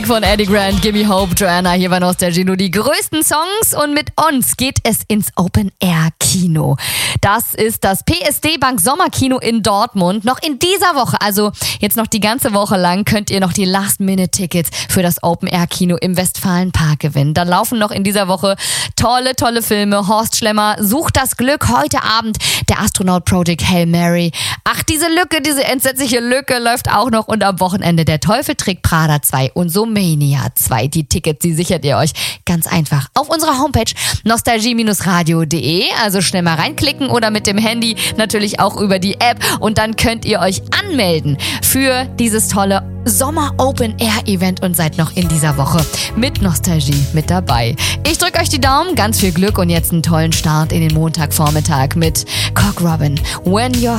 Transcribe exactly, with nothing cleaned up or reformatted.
Von Eddie Grant, Gimme Hope, Joanna, hier bei Nostalgie, nur die größten Songs und mit uns geht es ins Open-Air-Kino. Das ist das P S D Bank Sommerkino in Dortmund. Noch in dieser Woche, also jetzt noch die ganze Woche lang, könnt ihr noch die Last-Minute-Tickets für das Open-Air-Kino im Westfalenpark gewinnen. Da laufen noch in dieser Woche tolle, tolle Filme. Horst Schlemmer, Sucht das Glück, heute Abend der Astronaut Project Hail Mary. Ach, diese Lücke, diese entsetzliche Lücke läuft auch noch und am Wochenende der Teufel trägt Prada zwei und so Mania zwei. Die Tickets, die sichert ihr euch ganz einfach auf unserer Homepage nostalgie radio punkt de. Also schnell mal reinklicken oder mit dem Handy natürlich auch über die App und dann könnt ihr euch anmelden für dieses tolle Sommer Open Air Event und seid noch in dieser Woche mit Nostalgie mit dabei. Ich drücke euch die Daumen, ganz viel Glück und jetzt einen tollen Start in den Montagvormittag mit Cock Robin, When Your